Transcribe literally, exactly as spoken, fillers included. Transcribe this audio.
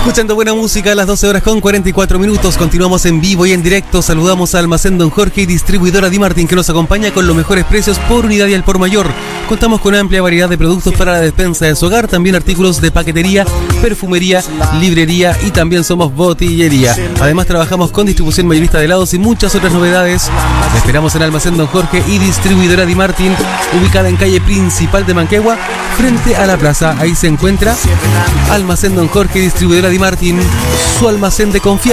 Escuchando buena música a las doce horas con cuarenta y cuatro minutos. Continuamos en vivo y en directo. Saludamos a Almacén Don Jorge y distribuidora Di Martin, que nos acompaña con los mejores precios por unidad y al por mayor. Contamos con amplia variedad de productos para la despensa de su hogar, también artículos de paquetería, perfumería, librería y también somos botillería. Además trabajamos con distribución mayorista de helados y muchas otras novedades. Te esperamos en Almacén Don Jorge y distribuidora Di Martin, ubicada en calle principal de Manquehue, frente a la plaza. Ahí se encuentra Almacén Don Jorge y distribuidora Di Martin, su almacén de confianza.